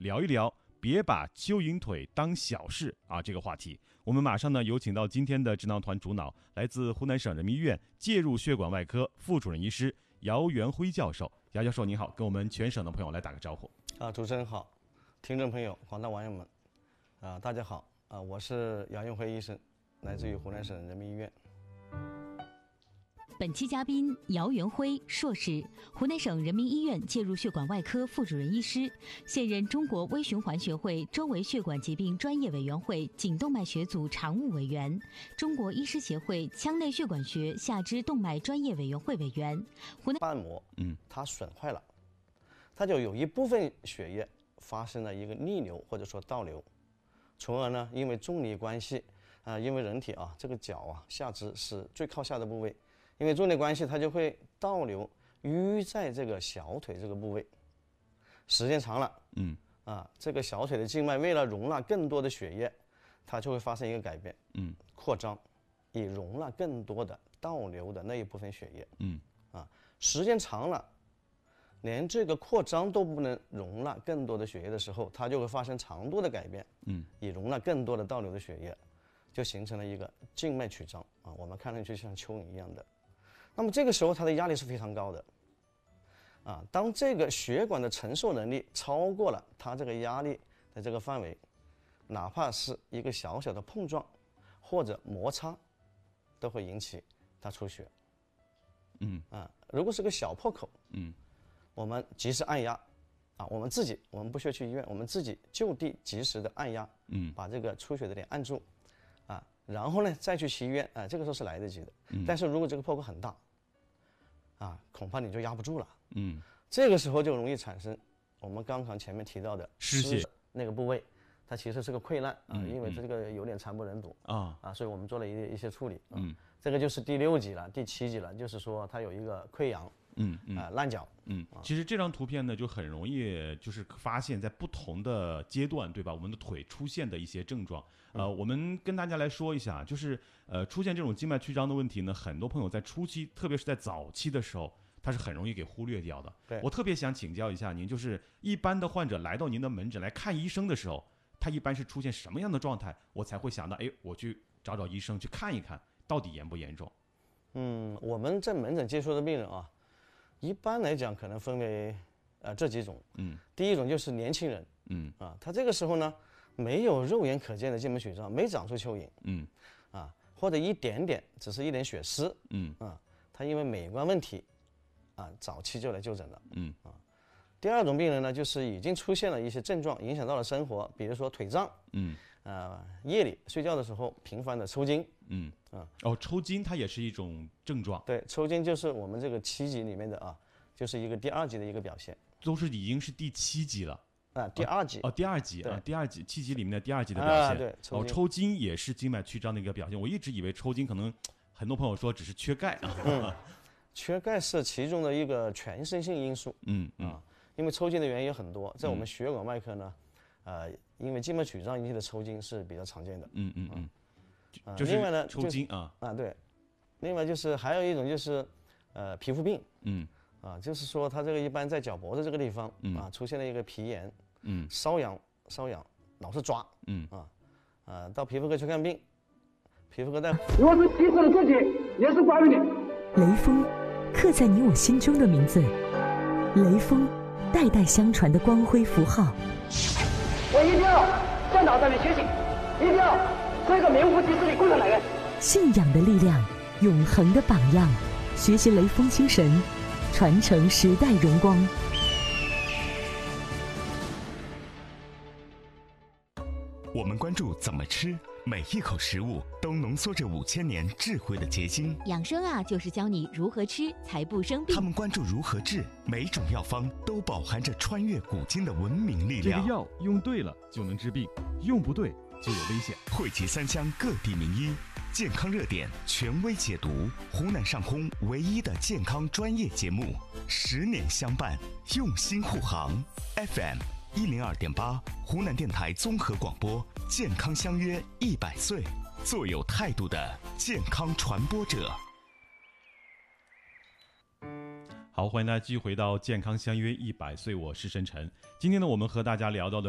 聊一聊别把蚯蚓腿当小事啊这个话题。我们马上呢有请到今天的智囊团主脑，来自湖南省人民医院介入血管外科副主任医师姚元辉教授。姚教授您好，跟我们全省的朋友来打个招呼。 主持人好，听众朋友、广大网友们，大家好，我是姚元辉医生，来自于湖南省人民医院。 本期嘉宾姚元辉硕士，湖南省人民医院介入血管外科副主任医师，现任中国微循环学会周围血管疾病专业委员会颈动脉学组常务委员，中国医师协会腔内血管学下肢动脉专业委员会委员。湖南瓣膜，它损坏了，它就有一部分血液发生了一个逆流或者说倒流，从而呢，因为重力关系，因为人体这个脚下肢是最靠下的部位。因为重力关系，它就会倒流淤在这个小腿这个部位，时间长了，这个小腿的静脉为了容纳更多的血液，它就会发生一个改变，扩张，以容纳更多的倒流的那一部分血液，时间长了，连这个扩张都不能容纳更多的血液的时候，它就会发生长度的改变，以容纳更多的倒流的血液，就形成了一个静脉曲张我们看上去像蚯蚓一样的。那么这个时候它的压力是非常高的，当这个血管的承受能力超过了它这个压力的这个范围，哪怕是一个小小的碰撞或者摩擦，都会引起它出血。如果是个小破口，我们及时按压，我们不需要去医院，我们自己就地及时的按压，把这个出血的点按住，然后呢再去医院，这个时候是来得及的。但是如果这个破口很大，恐怕你就压不住了，这个时候就容易产生我们刚刚前面提到的失血那个部位，它其实是个溃烂因为这个有点惨不忍睹所以我们做了一些处理这个就是第6级了，第7级了，就是说它有一个溃疡。烂脚。 其实这张图片呢，就很容易就是发现，在不同的阶段，对吧？我们的腿出现的一些症状。我们跟大家来说一下，就是出现这种静脉曲张的问题呢，很多朋友在初期，特别是在早期的时候，他是很容易给忽略掉的。 对， 我特别想请教一下您，就是一般的患者来到您的门诊来看医生的时候，他一般是出现什么样的状态，我才会想到，我去找医生去看一看，到底严不严重？ 我们在门诊接触的病人一般来讲可能分为这几种。第一种就是年轻人，他这个时候呢没有肉眼可见的静脉曲张，没长出蚯蚓，或者一点点，只是一点血丝，他因为美观问题，早期就来就诊了，第二种病人呢，就是已经出现了一些症状，影响到了生活，比如说腿胀，夜里睡觉的时候频繁的抽筋， 抽筋它也是一种症状。 对，抽筋就是我们这个7级里面的就是一个第2级的一个表现， 都是已经是第7级了。 第2级第2级第2级7级里面的第2级的表现。 对， 抽筋也是静脉曲张的一个表现。我一直以为抽筋可能很多朋友说只是缺钙缺钙是其中的一个全身性因素。因为抽筋的原因有很多，在我们血管外科呢，因为静脉曲张引起的抽筋是比较常见的。 就是另外呢， 抽筋对，另外就是还有一种就是皮肤病。就是说它这个一般在脚脖子这个地方出现了一个皮炎，瘙痒，老是抓，到皮肤科去看病，皮肤科大夫， 如果是提示了自己，也是关于你。 雷锋，刻在你我心中的名字，雷锋，代代相传的光辉符号。 我一定要向党上面学习，一定要做一个名副其实的共产党员。 信仰的力量，永恒的榜样，学习雷锋精神，传承时代荣光。 我们关注怎么吃，每一口食物都浓缩着5000年智慧的结晶。 养生就是教你如何吃才不生病。 他们关注如何治，每种药方都饱含着穿越古今的文明力量。 这个药用对了就能治病，用不对就有危险。 汇集3乡各地名医，健康热点权威解读，湖南上空唯一的健康专业节目，10年相伴，用心护航。FM102.8，湖南电台综合广播，健康相约100岁，做有态度的健康传播者。 好，欢迎大家继续回到健康相约100岁，我是申晨。今天呢，我们和大家聊到的